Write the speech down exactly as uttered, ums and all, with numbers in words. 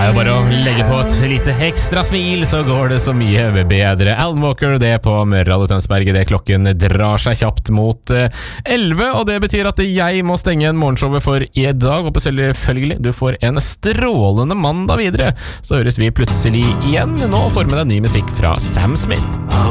er jo bare å legge på et lite ekstra smil, så går det så mye bedre. Alan Walker, det på Radio Tønsberg, det klokken drar seg kjapt mot elleve, og det betyr at jeg må stenge en morgenshowet for i dag, og selvfølgelig, du får en strålende mandag videre. Så høres vi plutselig igjen. Nå får vi med deg ny musikk fra Sam Smith.